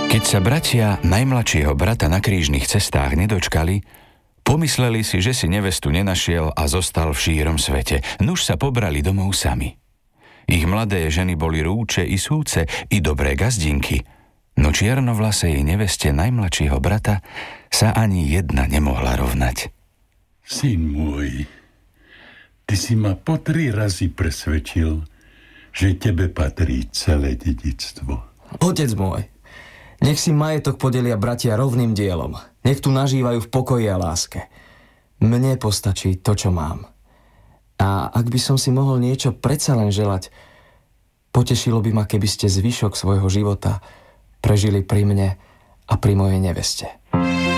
Keď sa bratia najmladšieho brata na krížnych cestách nedočkali, pomysleli si, že si nevestu nenašiel a zostal v šírom svete. Nuž sa pobrali domov sami. Ich mladé ženy boli rúče i súce, i dobré gazdinky, no čiernovlasej neveste najmladšieho brata sa ani jedna nemohla rovnať. Syn môj, ty si ma po 3 razy presvedčil, že tebe patrí celé dedičstvo. Otec môj, nech si majetok podelia bratia rovným dielom. Nech tu nažívajú v pokoji a láske. Mne postačí to, čo mám. A ak by som si mohol niečo predsa len želať, potešilo by ma, keby ste zvyšok svojho života prežili pri mne a pri mojej neveste.